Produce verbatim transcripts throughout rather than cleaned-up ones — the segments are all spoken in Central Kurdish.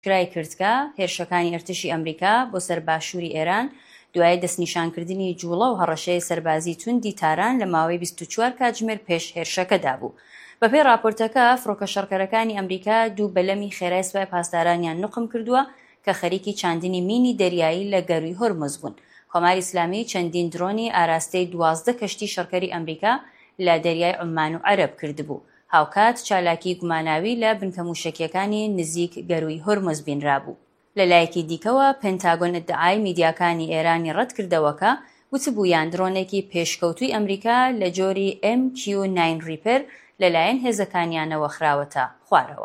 کرای کردکە هێرشەکانی ئەرتشی ئەمریکا بۆ سەر باشووری ئێران دوای دەستنیشانکردنی جوڵە و هەڕەشەی سەربازی توندی تاران لە ماوەی بیست و چوار کاتژمێر پێش هێرشەکەدا بوو. بەپێی راپۆرتەکە فڕۆکە شەڕکەرەکانی ئەمریکا دوو بەلەمی خێرای سوپای پاسدارانیان نوقم کردووە کە خەریکی چاندنی مینی دەریایی لە گەروی هۆرموز بوون. کۆماری ئیسلامی چەندین درۆنی ئاراستەی دوازدە کەشتی شەڕکەری ئەمریکا لە دەریای عومان و عەرەب کردبوو. هاوکات چالاکی گوماناوی لە بنکە موشکیەکانی نزیک گەروی هۆرموز بینرابوو. لەلایەکی دیکەوە پێنتاگۆن ئیدعای میدیاکانی ئێرانی ڕەت کردەوەکە وتبوویان درۆنێکی پێشکەوتووی ئەمریکا لە جۆری ئێم کیو ناین ریپەر لەلایەن هێزەکانیانەوە خراوەتە خوارەوە.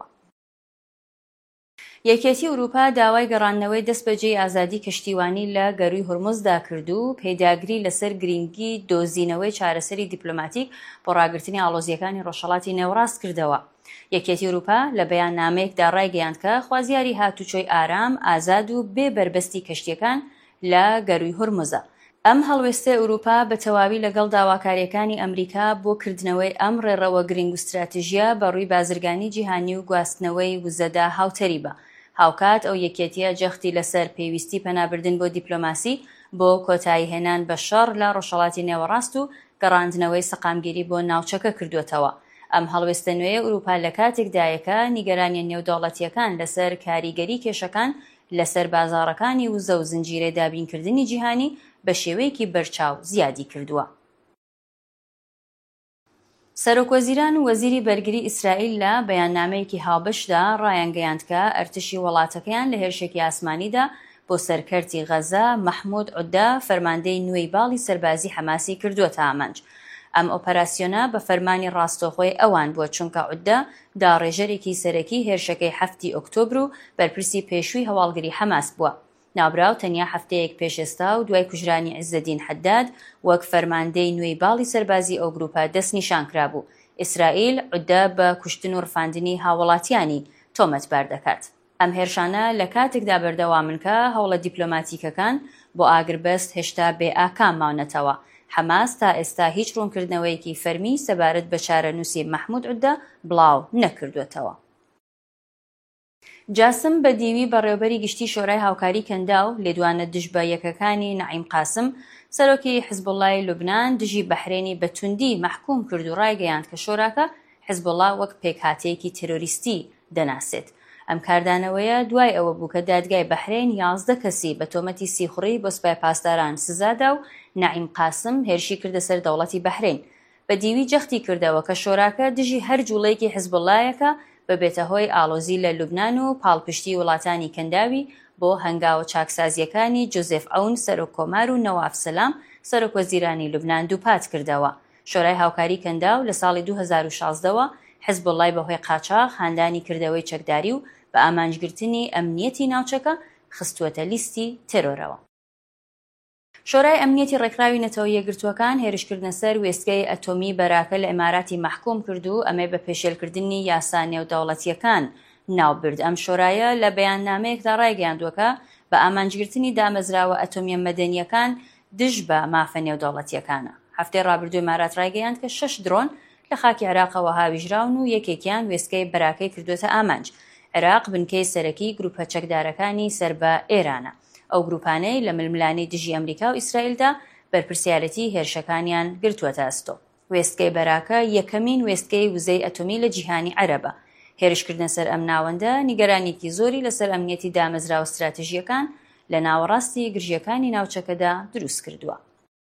یەکێتی ئەوروپا داوای گەڕاندنەوەی دەستبەجێی ئازادی کەشتیوانی لە گەروی هۆرموزدا کرد و پەیداگری لەسەر گرنگی دۆزینەوەی چارەسەری دیپلۆماتیک بۆ ڕاگررتنی ئاڵۆزیەکانی ڕۆژهەڵاتی نێوەڕاست کردەوە. یەکێتی ئەوروپا لە بەیاننامەیەکدا ڕایگەیاند کە خوازیاری هاتوچۆی ئارام، ئازاد و بێ بەربەستی کەشتیەکان لە گەروی هۆرموزە. ئەم هەڵوێستە ئەوروپا بە تەواوی لەگەڵ داواکاریەکانی ئەمریکا بۆ کردنەوەی ئەم ڕێڕەوە گرنگ و استراتیژیە بە ڕووی بازرگانی جیهانی و گواستنەوەی وزەدا هاوتەری بە. هاوکات ئەو یەکێتیە جەختی لەسەر پێویستی پەنابردن بۆ دیپلۆماسی بۆ کۆتایی هێنان بە شەڕ لە ڕۆژهەڵاتی نێوەڕاست و گەڕاندنەوەی سەقامگیری بۆ ناوچەکە کردوێتەوە. ئەم هەڵوێستە نوێی ئەوروپا لە کاتێکدایەکە نیگەرانی نێودەوڵەتیەکان لەسەر کاریگەری کێشەکان لەسەر بازاڕەکانی وزە و زنجیرەی دابینکردنی جیهانی بە شێوەیەکی بەرچاو زیادی کردووە. سەرۆکوەزیران و وەزیری بەرگری ئیسرائیل لە بەیاننامەیەکی هاوبەشدا ڕایانگەیاند کە ئەرتشی وڵاتەکەیان لە هێرشێکی ئاسمانیدا بۆ سەرکەرتی غەزە مەحموود عودە فەرماندەی نوێی باڵی سەربازی حەماسی کردووەتە ئامانج. ئەم ئۆپەراسیۆنە بە فەرمانی ڕاستەوخۆی ئەوان بووە چونکە عودە داڕێژەرێکی سەرەکی هێرشەکەی هەفتی ئۆکتۆبر و بەرپرسی پێشووی هەواڵگری حەماس بووە. ناوبراو تەنیا هەفتەیەک پێش ئێستا و دوای کوژرانی عیزەدین حەداد وەک فەرماندەی نوێی باڵی سەربازی ئەو گروپە دەست نیشان کرابوو. ئیسرائیل عودە بە کوشتن و ڕفاندنی هاوڵاتیانی تۆمەتبار دەکات. ئەم هێرشانە لە کاتێکدا بەردەوامنکە هەوڵە دیپلۆماتیکەکان بۆ ئاگربەست هێشتا بێ ئاکام ماونەتەوە. حەماس تا ئێستا هیچ ڕوونکردنەوەیەکی فەرمی سەبارەت بە چارەنووسی مەحموود عودە بڵاو نەکردوێتەوە. جاسم بە دیوی بەڕێوەبەری گشتی شۆرای هاوکاری کەنداو لێدوانە دژ بە یەکەکانی نەعیم قاسم سەرۆکی حیزبوڵڵای لوبنان دژی بەحرێنی بە توندی مەحکوم کرد و ڕایگەیاند کە شۆراکە حیزبوڵڵا وەک پێکهاتەیەکی تێرۆریستی دەناسێت. ئەم کاردانەوەیە دوای ئەوە بوو کە دادگای بەحرێن یازدە کەسی بە تۆمەتی سیخوڕی بۆ سوپای پاسداران سزادا و نەعیم قاسم هێرشی کردە سەر دەوڵەتی بەحرێن. بە دیوی جەختی کردەوە کە شۆراکە دژی هەر جوڵەیەکی حیزبوڵڵایەکە بەبێتە هۆی ئاڵۆزی لە لوبنان و پاڵپشتی وڵاتانی کەنداوی بۆ هەنگاوە چاکسازیەکانی جۆزێف ئەون سەرۆکۆمار و نەواف سەلام سەرۆکوەزیرانی لوبنان دووپات کردەوە. شۆرای هاوکاری کەنداو لە ساڵی دوو هەزار و شازدەوە حیزبوڵڵای بەهۆی قاچاغ هاندانی کردەوەی چەکداری و بە ئامانجگرتنی ئەمنیەتی ناوچەکە خستووەتە لیستی تێرۆرەوە. شۆرای ئەمنیەتی ڕێکخراوی نەتەوە یەکگرتووەکان هێرشکردنە سەر وێستگەی ئەتۆمی بەراکە لە ئێماراتی مەحکوم کرد و ئەمێ بە پێشێلکردنی یاسا نێودەوڵەتیەکان ناوبرد. ئەم شۆرایە لە بەیاننامەیەکدا ڕایگەیاندووە بە ئامانجگرتنی دامەزراوە ئەتۆمیە مەدەنیەکان دژ بە مافە نێودەوڵەتیەکانە. هەفتەی ڕابردووی ئێمارات ڕایگەیاند کە شەش درۆن لە خاکی عێراقەوە هاویژراون و یەکێکیان وێستگەی بەراکەی کردوێتە ئامانج. عێراق بنکەی سەرەکی گروپە چەکدارەکانی سەر بە ئێرانە. ئەو گروپانەی لە ململانی دژی ئەمریکا و ئیسرائیلدا بەرپرسیارەتی هێرشەکانیان گرتووەتە ئەستۆ. وێستگەی بەراکە یەکەمین وێستگەی وزەی ئەتۆمی لە جیهانی عەرەبە. هێرشکردن سەر ئەم ناوەندە نیگەرانێکی زۆری لەسەر ئەمنیەتی دامەزراوە استراتیژیەکان لە ناوەڕاستی گرژیەکانی ناوچەکەدا دروست کردووە.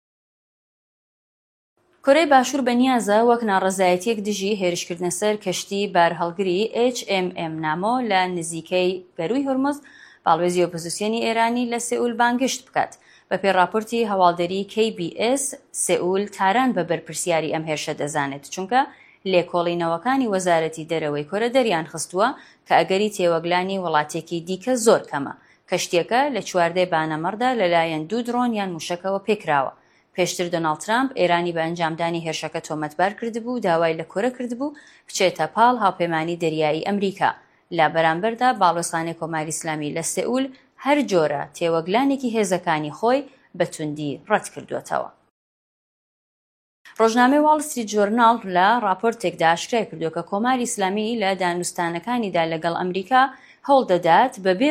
کۆرەی باشوور بەنیازە وەک ناڕەزایەتیەک دژی هێرشکردنە سەر کەشتی بارهەڵگری ئێچ ئێم ئێم نامۆ لە نزیکەی گەروی هۆرموز باڵوێزی ئۆپۆزیسیۆنی ئێرانی لە سێئول بانگشت بکات. بە پێڕاپۆرتی هەواڵدەری کەی بی ئێس سێئول تاران بە بەرپرسیاری ئەم هێرشە دەزانێت چونکە لێکۆڵینەوەکانی وەزارەتی دەرەوەی کۆرە دەریان خستووە کە ئەگەری تێوەگلانی وڵاتێکی دیکە زۆر کەمە. کەشتیەکە لە چواردەی بانەمەڕدا لەلایەن دوو درۆن یان موشکەوە پێکراوە. پێشتر دۆناڵد ترامپ ئێرانی بە ئەنجامدانی هێرشەکە تۆمەتبار کردبوو و داوای لە کۆرە کردبوو بچێتە پاڵ هاوپەیمانی دەریایی ئەمریکا. لە بەرامبەردا باڵۆسخانەی کۆماری ئیسلامی لە سێئول هەر جۆرە تێوەگلانێکی هێزەکانی خۆی بە توندی ڕەت کردوێتەوە. ڕۆژنامەی واڵ ستریت جۆرناڵ لە راپۆرتێکدا ئاشکرای کردووە کە کۆماری ئیسلامی لە دانوستانەکانیدا لەگەڵ ئەمریکا هەوڵ دەدات بەبێ